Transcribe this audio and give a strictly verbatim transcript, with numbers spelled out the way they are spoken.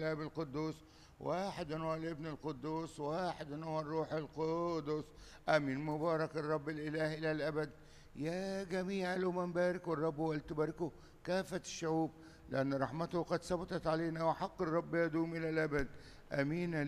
الاب القدوس، واحد هو الابن القدوس، واحد هو الروح القدس. امين. مبارك الرب الاله الى الابد. يا جميع الامم باركوا الرب ولتباركوا كافه الشعوب، لان رحمته قد ثبتت علينا وحق الرب يدوم الى الابد. امين.